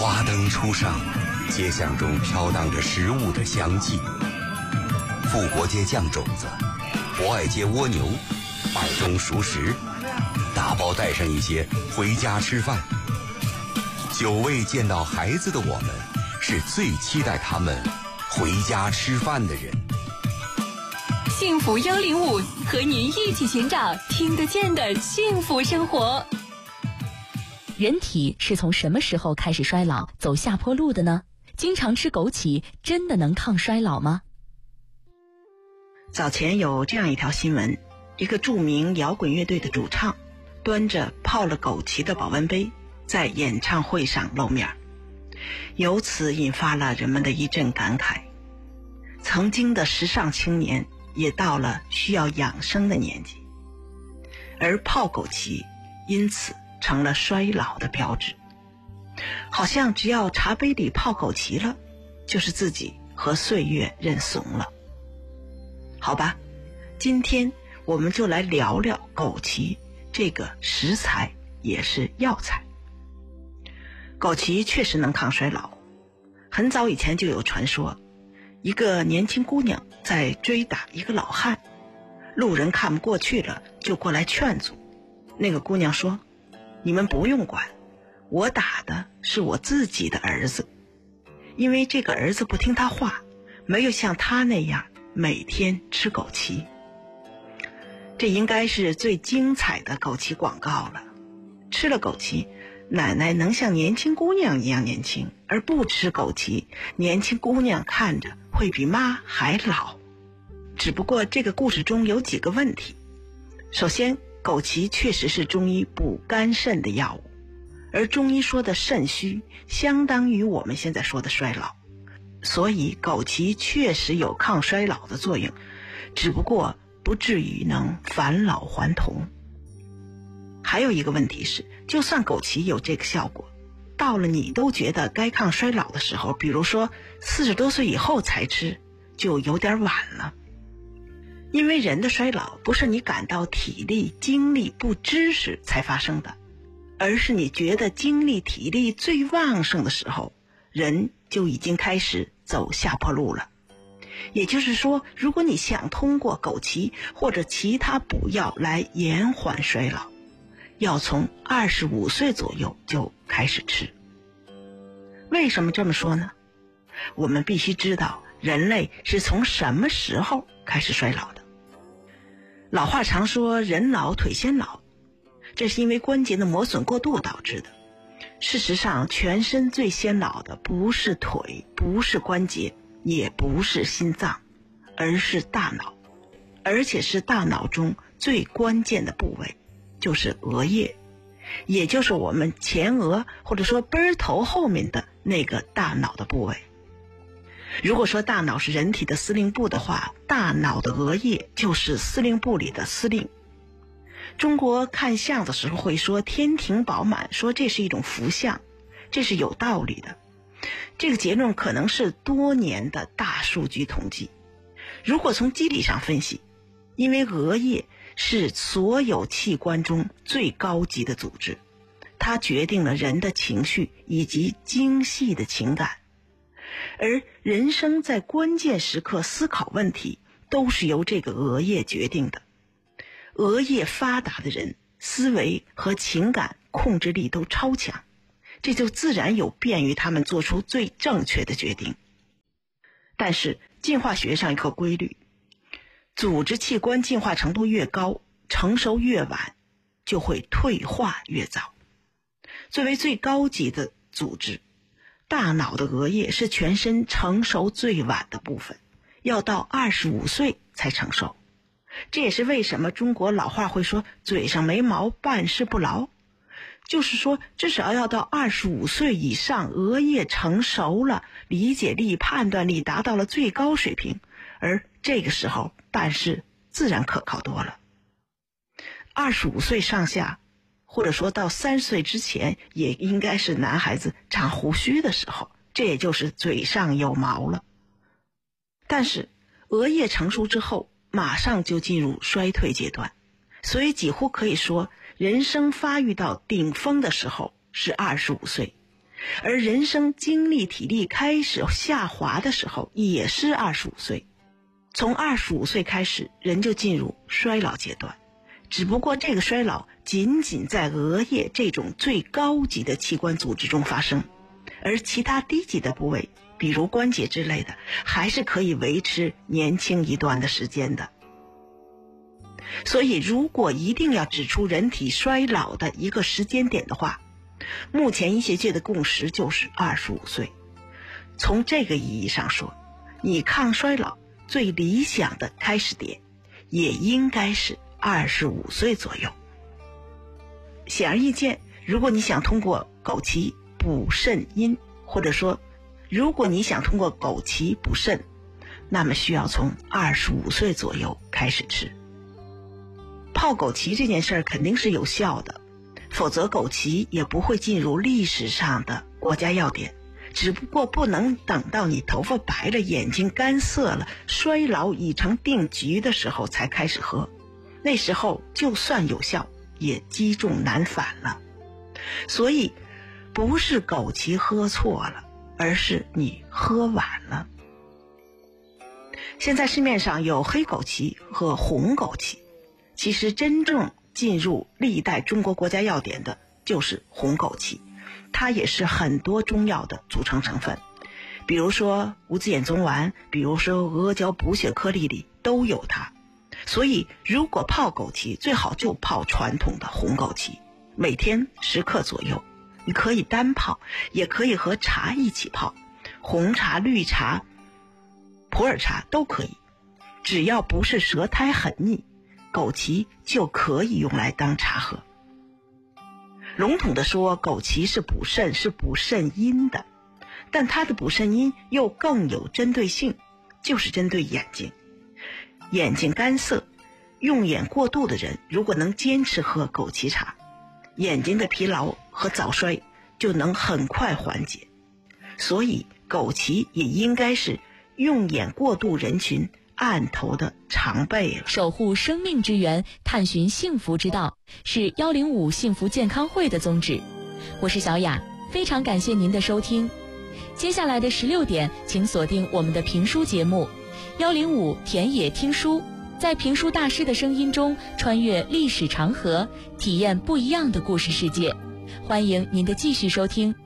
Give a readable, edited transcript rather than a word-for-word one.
花灯初上，街巷中飘荡着食物的香气。富国街酱种子，博爱街蜗牛，二中熟食，打包带上一些回家吃饭。久未见到孩子的我们，是最期待他们回家吃饭的人。 幸福105和您一起寻找听得见的幸福生活。 人体是从什么时候开始衰老、走下坡路的呢？经常吃枸杞真的能抗衰老吗？ 早前有这样一条新闻，一个著名摇滚乐队的主唱端着泡了枸杞的保温杯在演唱会上露面，由此引发了人们的一阵感慨。曾经的时尚青年也到了需要养生的年纪，而泡枸杞因此成了衰老的标志。好像只要茶杯里泡枸杞了，就是自己和岁月认怂了。好吧，今天我们就来聊聊枸杞这个食材，也是药材。枸杞确实能抗衰老。很早以前就有传说，一个年轻姑娘在追打一个老汉，路人看不过去了，就过来劝阻。那个姑娘说，你们不用管，我打的是我自己的儿子，因为这个儿子不听他话，没有像他那样每天吃枸杞。这应该是最精彩的枸杞广告了。吃了枸杞，奶奶能像年轻姑娘一样年轻，而不吃枸杞，年轻姑娘看着会比妈还老。只不过这个故事中有几个问题。首先，枸杞确实是中医补肝肾的药物，而中医说的肾虚相当于我们现在说的衰老，所以枸杞确实有抗衰老的作用，只不过不至于能返老还童。还有一个问题是，就算枸杞有这个效果，到了你都觉得该抗衰老的时候，比如说40多岁以后才吃，就有点晚了。因为人的衰老不是你感到体力、精力不支时才发生的，而是你觉得精力、体力最旺盛的时候，人就已经开始走下坡路了。也就是说，如果你想通过枸杞或者其他补药来延缓衰老，要从25岁左右就开始吃。为什么这么说呢？我们必须知道人类是从什么时候开始衰老的。老话常说人老腿先老，这是因为关节的磨损过度导致的。事实上，全身最先老的不是腿，不是关节，也不是心脏，而是大脑，而且是大脑中最关键的部位，就是额叶，也就是我们前额或者说背头后面的那个大脑的部位。如果说大脑是人体的司令部的话，大脑的额叶就是司令部里的司令。中国看相的时候会说天庭饱满，说这是一种福相，这是有道理的。这个结论可能是多年的大数据统计。如果从机理上分析，因为额叶是所有器官中最高级的组织，它决定了人的情绪以及精细的情感，而人生在关键时刻思考问题都是由这个额叶决定的。额叶发达的人，思维和情感控制力都超强，这就自然有便于他们做出最正确的决定。但是进化学上有个规律，组织器官进化程度越高，成熟越晚，就会退化越早。作为最高级的组织，大脑的额叶是全身成熟最晚的部分，要到25岁才成熟。这也是为什么中国老话会说嘴上没毛，办事不牢。就是说，至少要到25岁以上，额叶成熟了，理解力、判断力达到了最高水平，而这个时候办事自然可靠多了。25岁上下，或者说到30岁之前，也应该是男孩子长胡须的时候，这也就是嘴上有毛了。但是额叶成熟之后，马上就进入衰退阶段，所以几乎可以说人生发育到顶峰的时候是25岁， 而人生精力体力开始下滑的时候也是25岁。从25岁开始，人就进入衰老阶段，只不过这个衰老仅仅在额叶这种最高级的器官组织中发生，而其他低级的部位，比如关节之类的，还是可以维持年轻一段的时间的。所以如果一定要指出人体衰老的一个时间点的话，目前医学界的共识就是25岁。从这个意义上说，你抗衰老最理想的开始点也应该是25岁左右。显而易见，如果你想通过枸杞补肾阴，或者说如果你想通过枸杞补肾，那么需要从25岁左右开始吃。泡枸杞这件事儿肯定是有效的，否则枸杞也不会进入历史上的国家药典。只不过不能等到你头发白了、眼睛干涩了、衰老已成定局的时候才开始喝，那时候就算有效也积重难返了。所以不是枸杞喝错了，而是你喝晚了。现在市面上有黑枸杞和红枸杞，其实真正进入历代中国国家药典的就是红枸杞，它也是很多中药的组成成分，比如说无字眼宗丸，比如说阿胶补血颗粒里都有它。所以如果泡枸杞，最好就泡传统的红枸杞，每天10克左右。你可以单泡，也可以和茶一起泡，红茶、绿茶、普洱茶都可以，只要不是舌苔很腻，枸杞就可以用来当茶喝。笼统的说，枸杞是补肾，是补肾阴的，但它的补肾阴又更有针对性，就是针对眼睛。眼睛干涩、用眼过度的人，如果能坚持喝枸杞茶，眼睛的疲劳和早衰就能很快缓解。所以枸杞也应该是用眼过度人群案头的常备了。 守护生命之源，探寻幸福之道，是105幸福健康会的宗旨。我是小雅，非常感谢您的收听。接下来的16点，请锁定我们的评书节目105田野听书，在评书大师的声音中穿越历史长河，体验不一样的故事世界。欢迎您的继续收听。